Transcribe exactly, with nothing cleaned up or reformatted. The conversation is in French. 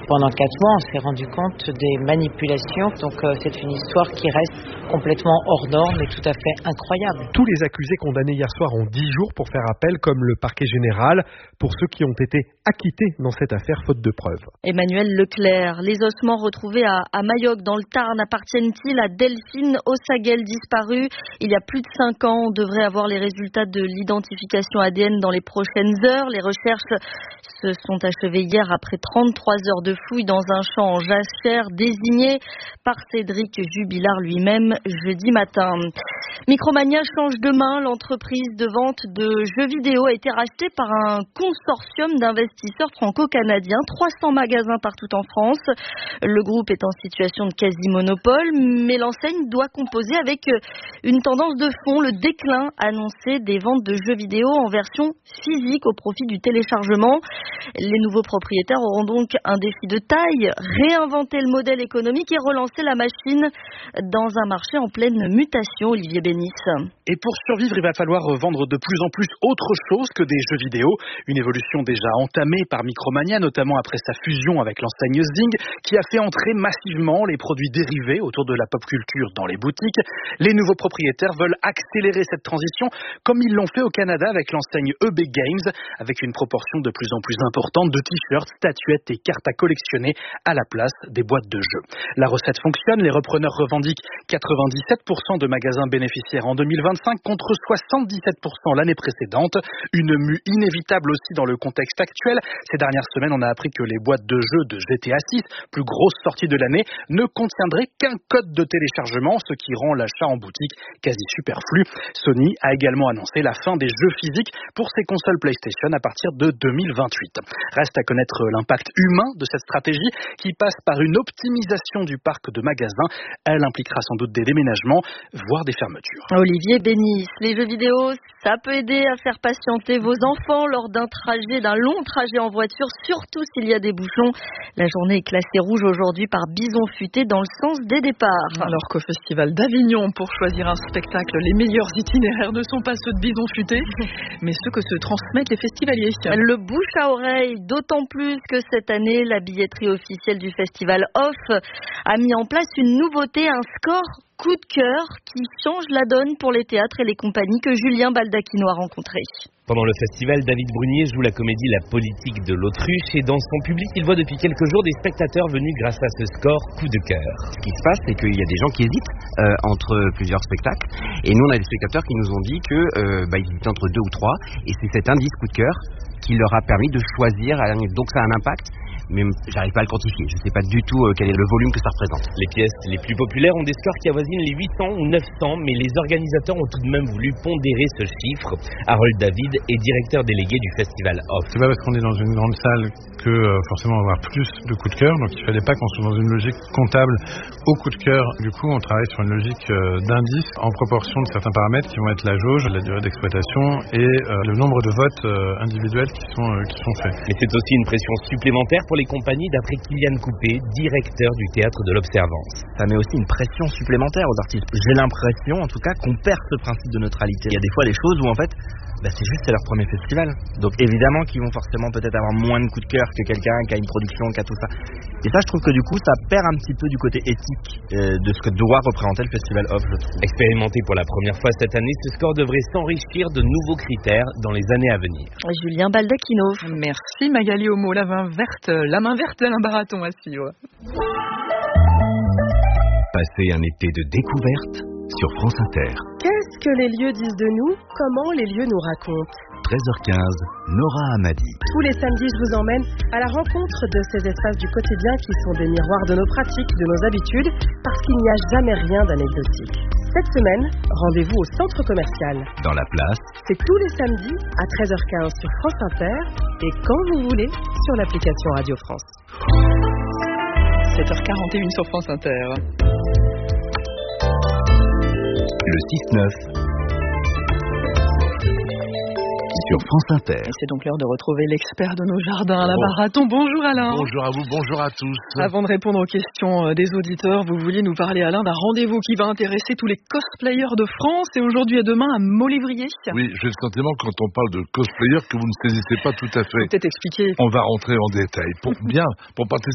Pendant quatre mois, on s'est rendu compte des manipulations. Donc euh, c'est une histoire qui reste complètement hors norme et tout à fait incroyable. Tous les accusés condamnés hier soir ont dix jours pour faire appel, comme le parquet général, pour ceux qui ont été acquittés dans cette affaire faute de preuves. Emmanuel Leclerc, les ossements retrouvés à, à Mayoc dans le Tarn appartiennent-ils à Delphine Ossaguel, disparue il y a plus de cinq ans? On devrait avoir les résultats de l'identification A D N dans les prochaines heures. Les recherches se sont achevées hier après trente-trois heures de fouilles dans un champ en jachère désigné par Cédric Jubilard lui-même jeudi matin. Micromania change de main. L'entreprise de vente de jeux vidéo a été rachetée par un consortium d'investisseurs franco-canadiens. trois cents magasins partout en France. Le groupe est en situation de quasi-monopole, mais l'enseigne doit composer avec une tendance de fond, le déclin annoncé des ventes de jeux vidéo en version physique au profit du téléchargement. Les nouveaux propriétaires auront donc un défi de taille, réinventer le modèle économique et relancer la machine dans un marché en pleine mutation. Olivier Bénis. Et pour survivre, il va falloir vendre de plus en plus autre chose que des jeux vidéo. Une évolution déjà entamée par Micromania, notamment après sa fusion avec l'enseigne Zing, qui a fait entrer massivement les produits dérivés autour de la pop culture dans les boutiques. Les nouveaux propriétaires veulent accélérer cette transition, comme ils l'ont fait au Canada avec l'enseigne E B Games, avec une proportion de plus en plus importante de t-shirts, statuettes et cartes à collectionner à la place des boîtes de jeux. La recette fonctionne, les repreneurs revendiquent quatre-vingt-dix-sept pour cent de magasins bénéficiaires en deux mille vingt-cinq contre soixante-dix-sept pour cent l'année précédente. Une mue inévitable aussi dans le contexte actuel. Ces dernières semaines, on a appris que les boîtes de jeux de G T A six, plus grosse sortie de l'année, ne contiendraient qu'un code de téléchargement, ce qui rend l'achat en boutique quasi superflu. Sony a également annoncé la fin des jeux physiques pour ses consoles PlayStation à partir de deux mille vingt-huit. Reste à connaître l'impact humain de cette stratégie qui passe par une optimisation du parc de magasins. Elle impliquera sans doute des déménagements, voire des fermetures. Olivier Bénis, les jeux vidéo, ça peut aider à faire patienter vos enfants lors d'un trajet, d'un long trajet en voiture, surtout s'il y a des bouchons. La journée est classée rouge aujourd'hui par Bison Futé dans le sens des départs. Alors qu'au Festival d'Avignon, pour choisir un spectacle, les meilleurs itinéraires ne sont pas ceux de Bison Futé, mais ceux que se transmettent les festivaliers. Le bouche à oreille, d'autant plus que cette année, la billetterie officielle du festival Off a mis en place une nouveauté, un score coup de cœur qui change la donne pour les théâtres et les compagnies que Julien Baldacchino a rencontré. Pendant le festival, David Brunier joue la comédie La politique de l'autruche et dans son public, il voit depuis quelques jours des spectateurs venus grâce à ce score coup de cœur. Ce qui se passe, c'est qu'il y a des gens qui hésitent euh, entre plusieurs spectacles et nous on a des spectateurs qui nous ont dit que euh, bah, ils hésitaient entre deux ou trois et c'est cet indice coup de cœur qui leur a permis de choisir, donc ça a un impact. Mais j'arrive pas à le quantifier, je sais pas du tout euh, quel est le volume que ça représente. Les pièces les plus populaires ont des scores qui avoisinent les huit cents ou neuf cents, mais les organisateurs ont tout de même voulu pondérer ce chiffre. Harold David est directeur délégué du festival Off. C'est pas parce qu'on est dans une grande salle que euh, forcément on va avoir plus de coups de cœur, donc il fallait pas qu'on soit dans une logique comptable au coup de cœur. Du coup on travaille sur une logique euh, d'indice en proportion de certains paramètres qui vont être la jauge, la durée d'exploitation et euh, le nombre de votes euh, individuels qui sont, euh, qui sont faits. Mais c'est aussi une pression supplémentaire pour les compagnies, d'après Kylian Coupé, directeur du théâtre de l'Observance. Ça met aussi une pression supplémentaire aux artistes. J'ai l'impression, en tout cas, qu'on perd ce principe de neutralité. Il y a des fois des choses où, en fait, bah, c'est juste c'est leur premier festival. Donc évidemment qu'ils vont forcément peut-être avoir moins de coups de cœur que quelqu'un qui a une production, qui a tout ça. Et ça, je trouve que du coup, ça perd un petit peu du côté éthique euh, de ce que doit représenter le Festival Off, je trouve. Expérimenté pour la première fois cette année, ce score devrait s'enrichir de nouveaux critères dans les années à venir. Julien Baldacchino. Merci Magali Homo, la main verte, la main verte d'Alain Baraton à suivre. Passez un été de découverte sur France Inter. Qu'est-ce que les lieux disent de nous? Comment les lieux nous racontent? treize heures quinze, Nora Hamadi. Tous les samedis, je vous emmène à la rencontre de ces espaces du quotidien qui sont des miroirs de nos pratiques, de nos habitudes, parce qu'il n'y a jamais rien d'anecdotique. Cette semaine, rendez-vous au centre commercial. Dans la place. C'est tous les samedis à treize heures quinze sur France Inter et quand vous voulez sur l'application Radio France. sept heures quarante et une sur France Inter. Le six neuf sur France Inter. Et c'est donc l'heure de retrouver l'expert de nos jardins, Alain bon. Baraton. Bonjour Alain. Bonjour à vous, bonjour à tous. Avant de répondre aux questions des auditeurs, vous vouliez nous parler, Alain, d'un rendez-vous qui va intéresser tous les cosplayers de France et aujourd'hui et demain à Molévrier. Oui, j'ai le sentiment quand on parle de cosplayers que vous ne saisissez pas tout à fait. Peut-être expliquer. On va rentrer en détail. Pour bien, pour participer